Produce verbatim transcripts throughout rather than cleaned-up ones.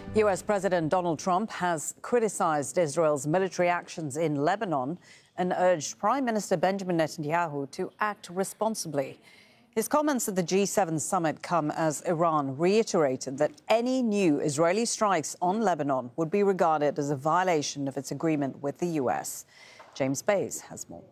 U S President Donald Trump has criticized Israel's military actions in Lebanon and urged Prime Minister Benjamin Netanyahu to act responsibly. His comments at the G seven summit come as Iran reiterated that any new Israeli strikes on Lebanon would be regarded as a violation of its agreement with the U S. James Bays has more.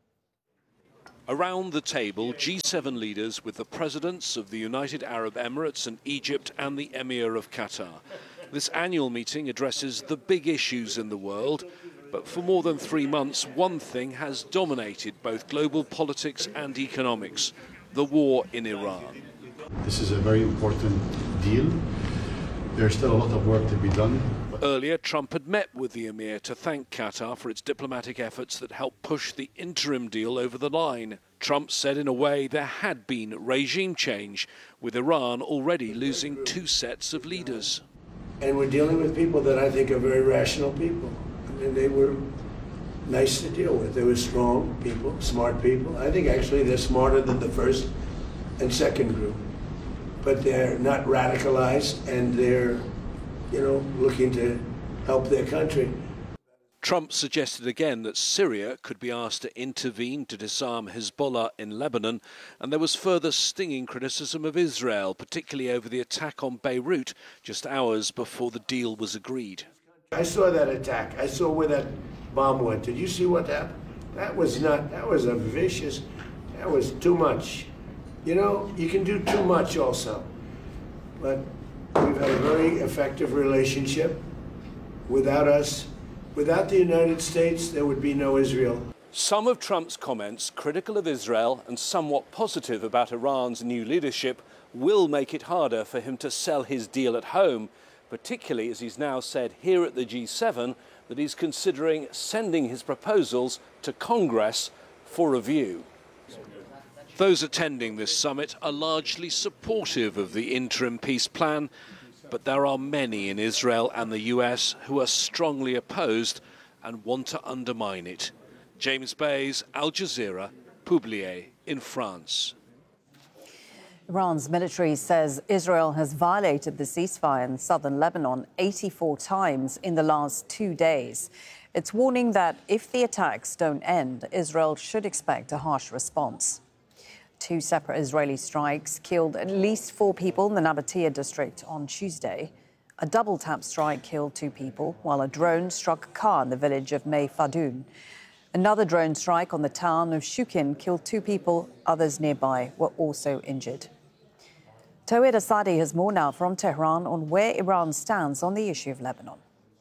Around the table, G seven leaders with the presidents of the United Arab Emirates and Egypt and the Emir of Qatar. This annual meeting addresses the big issues in the world, but for more than three months, one thing has dominated both global politics and economics: the war in Iran. This is a very important deal. There's still a lot of work to be done. Earlier, Trump had met with the Emir to thank Qatar for its diplomatic efforts that helped push the interim deal over the line. Trump said in a way there had been regime change, with Iran already losing two sets of leaders. And we're dealing with people that I think are very rational people. I mean, they were nice to deal with. They were strong people, smart people. I think actually they're smarter than the first and second group. But they're not radicalized, and they're, you know, looking to help their country. Trump suggested again that Syria could be asked to intervene to disarm Hezbollah in Lebanon, and there was further stinging criticism of Israel, particularly over the attack on Beirut just hours before the deal was agreed. I saw that attack. I saw where that bomb went. Did you see what happened? That was not, that was a vicious, that was too much. You know, you can do too much also. But we've had a very effective relationship. Without us, without the United States, there would be no Israel. Some of Trump's comments, critical of Israel and somewhat positive about Iran's new leadership, will make it harder for him to sell his deal at home, particularly as he's now said here at the G seven that he's considering sending his proposals to Congress for review. Those attending this summit are largely supportive of the interim peace plan, but there are many in Israel and the U S who are strongly opposed and want to undermine it. James Bays, Al Jazeera, Publier in France. Iran's military says Israel has violated the ceasefire in southern Lebanon eighty-four times in the last two days. It's warning that if the attacks don't end, Israel should expect a harsh response. Two separate Israeli strikes killed at least four people in the Nabatea district on Tuesday. A double-tap strike killed two people, while a drone struck a car in the village of Mei Fadoun. Another drone strike on the town of Shukin killed two people. Others nearby were also injured. Tawhid Asadi has more now from Tehran on where Iran stands on the issue of Lebanon.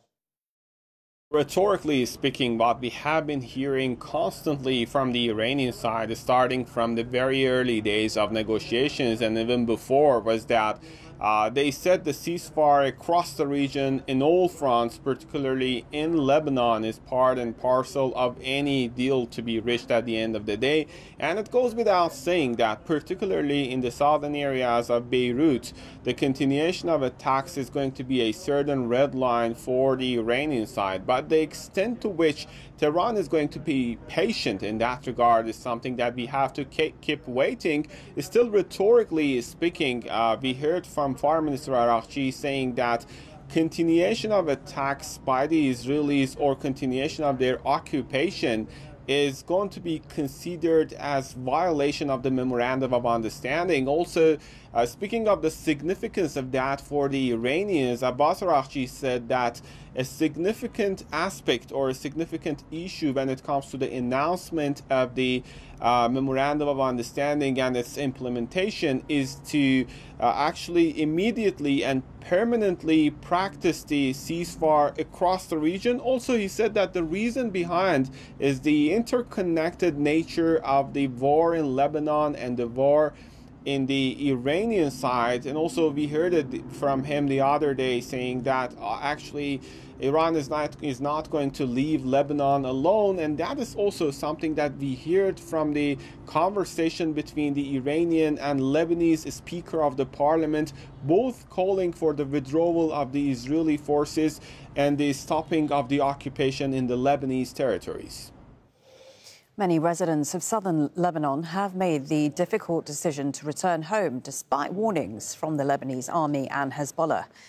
Rhetorically speaking, what we have been hearing constantly from the Iranian side, starting from the very early days of negotiations and even before, was that uh, they said the ceasefire across the region in all fronts, particularly in Lebanon, is part and parcel of any deal to be reached at the end of the day. And it goes without saying that, particularly in the southern areas of Beirut, the continuation of attacks is going to be a certain red line for the Iranian side. But the extent to which Tehran is going to be patient in that regard is something that we have to keep waiting. Still, rhetorically speaking, uh, we heard from Foreign Minister Araghchi saying that continuation of attacks by the Israelis or continuation of their occupation is going to be considered as violation of the Memorandum of Understanding. Also, uh, speaking of the significance of that for the Iranians, Abbas Araghchi said that a significant aspect or a significant issue when it comes to the announcement of the uh, Memorandum of Understanding and its implementation is to uh, actually immediately and permanently practice the ceasefire across the region. Also, he said that the reason behind is the interconnected nature of the war in Lebanon and the war in the Iranian side. And also we heard it from him the other day saying that uh, actually Iran is not is not going to leave Lebanon alone, and that is also something that we heard from the conversation between the Iranian and Lebanese Speaker of the Parliament, both calling for the withdrawal of the Israeli forces and the stopping of the occupation in the Lebanese territories. Many residents of southern Lebanon have made the difficult decision to return home despite warnings from the Lebanese army and Hezbollah.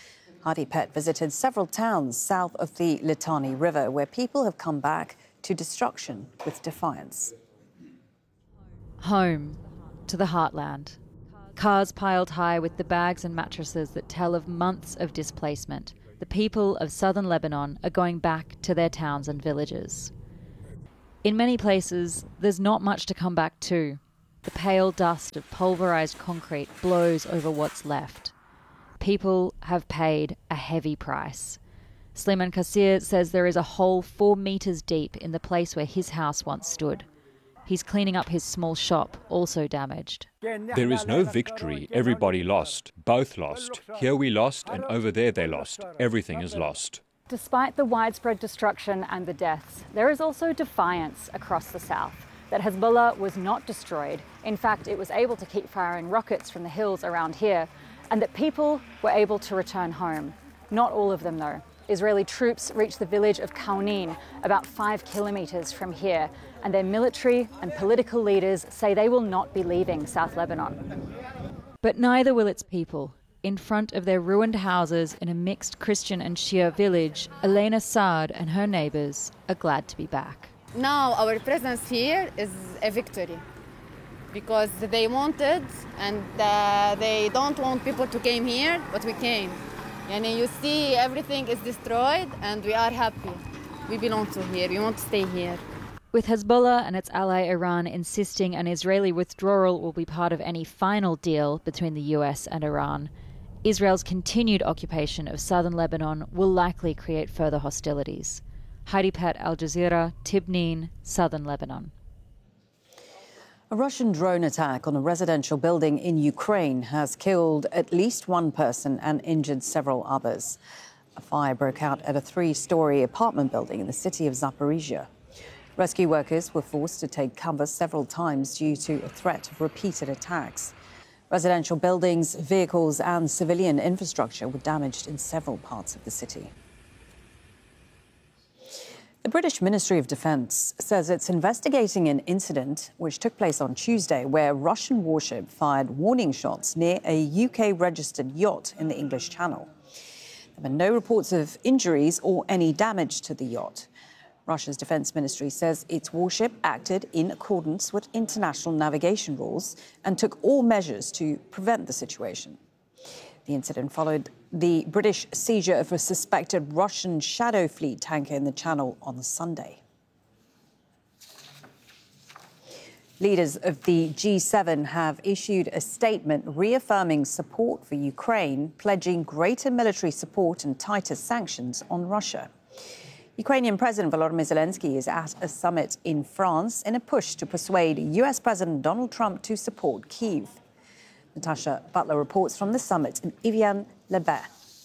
Hadi Pet visited several towns south of the Litani River where people have come back to destruction with defiance. Home to the heartland. Cars piled high with the bags and mattresses that tell of months of displacement. The people of southern Lebanon are going back to their towns and villages. In many places, there's not much to come back to. The pale dust of pulverized concrete blows over what's left. People have paid a heavy price. Sliman Kassir says there is a hole four metres deep in the place where his house once stood. He's cleaning up his small shop, also damaged. There is no victory. Everybody lost. Both lost. Here we lost and over there they lost. Everything is lost. Despite the widespread destruction and the deaths, there is also defiance across the south that Hezbollah was not destroyed. In fact, it was able to keep firing rockets from the hills around here, and that people were able to return home. Not all of them, though. Israeli troops reached the village of Kaunin, about five kilometres from here, and their military and political leaders say they will not be leaving South Lebanon. But neither will its people. In front of their ruined houses in a mixed Christian and Shia village, Elena Saad and her neighbours are glad to be back. Now our presence here is a victory, because they wanted and uh, they don't want people to come here, but we came. And you see everything is destroyed and we are happy. We belong to here, we want to stay here. With Hezbollah and its ally Iran insisting an Israeli withdrawal will be part of any final deal between the U S and Iran, Israel's continued occupation of southern Lebanon will likely create further hostilities. Hadi Pet, Al Jazeera, Tibnin, southern Lebanon. A Russian drone attack on a residential building in Ukraine has killed at least one person and injured several others. A fire broke out at a three-storey apartment building in the city of Zaporizhia. Rescue workers were forced to take cover several times due to a threat of repeated attacks. Residential buildings, vehicles and civilian infrastructure were damaged in several parts of the city. The British Ministry of Defence says it's investigating an incident which took place on Tuesday where a Russian warship fired warning shots near a U K-registered yacht in the English Channel. There were no reports of injuries or any damage to the yacht. Russia's defence ministry says its warship acted in accordance with international navigation rules and took all measures to prevent the situation. The incident followed the British seizure of a suspected Russian Shadow Fleet tanker in the Channel on Sunday. Leaders of the G seven have issued a statement reaffirming support for Ukraine, pledging greater military support and tighter sanctions on Russia. Ukrainian President Volodymyr Zelensky is at a summit in France in a push to persuade U S President Donald Trump to support Kyiv. Natasha Butler reports from the summit in Evian Lebet.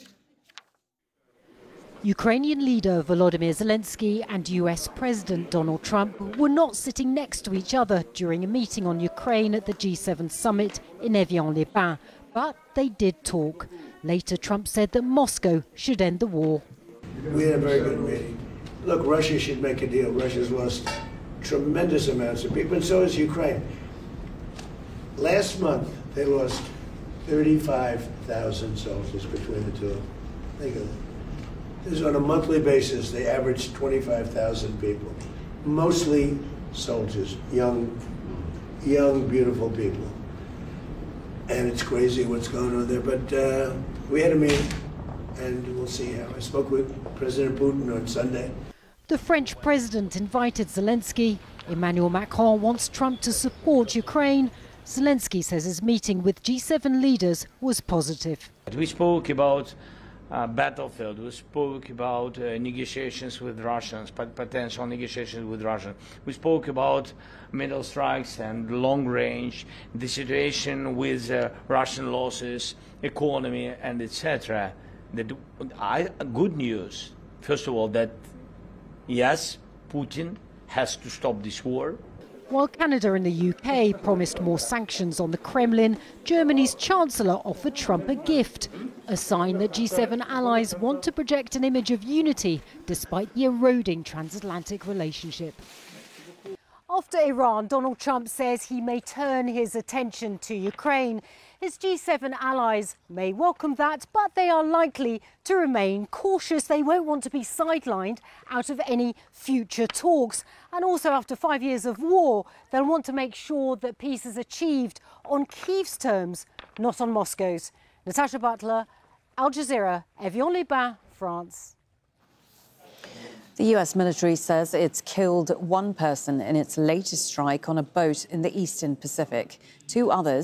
Ukrainian leader Volodymyr Zelensky and U S President Donald Trump were not sitting next to each other during a meeting on Ukraine at the G seven summit in Evian-les-Bains, but they did talk. Later, Trump said that Moscow should end the war. We had a very good meeting. Look, Russia should make a deal. Russia's lost tremendous amounts of people, and so has Ukraine. Last month, they lost thirty-five thousand soldiers between the two of them. Think of that. This is on a monthly basis, they averaged twenty-five thousand people, mostly soldiers, young, young, beautiful people. And it's crazy what's going on there, but uh, we had a meeting, and we'll see how. I spoke with President Putin on Sunday. The French president invited Zelensky. Emmanuel Macron wants Trump to support Ukraine. Zelensky says his meeting with G seven leaders was positive. We spoke about uh, battlefield. We spoke about uh, negotiations with Russians, potential negotiations with Russia. We spoke about middle strikes and long range, the situation with uh, Russian losses, economy, and et cetera. The I, good news, first of all, that yes, Putin has to stop this war. While Canada and the U K promised more sanctions on the Kremlin, Germany's Chancellor offered Trump a gift, a sign that G seven allies want to project an image of unity despite the eroding transatlantic relationship. After Iran, Donald Trump says he may turn his attention to Ukraine. Its G seven allies may welcome that, but they are likely to remain cautious. They won't want to be sidelined out of any future talks. And also, after five years of war, they'll want to make sure that peace is achieved on Kyiv's terms, not on Moscow's. Natasha Butler, Al Jazeera, Evian-les-Bains, France. The U S military says it's killed one person in its latest strike on a boat in the Eastern Pacific. Two others